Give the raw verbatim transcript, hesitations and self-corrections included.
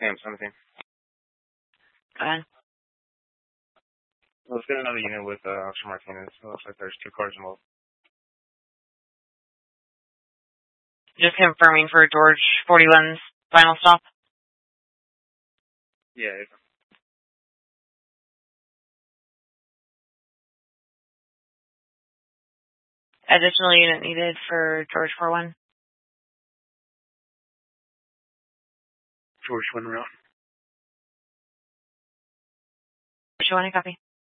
Sam seventeen. Go ahead. Let's get another unit with uh, Officer Martinez. It looks like there's two cars involved. Just confirming for George forty-one's final stop. Yeah. It's Additional unit needed for George forty-one. George one route. George, you want to copy?